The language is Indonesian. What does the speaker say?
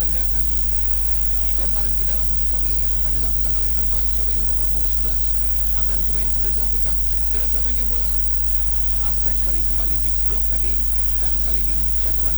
tendangan lemparan ke dalam maksud kami yang akan dilakukan oleh Antoine Semenyo nomor punggung 11. Antoine Semenyo sudah dilakukan. Terus datangnya bola. Sayang sekali kembali di blok tadi dan kali ini jatuh lagi.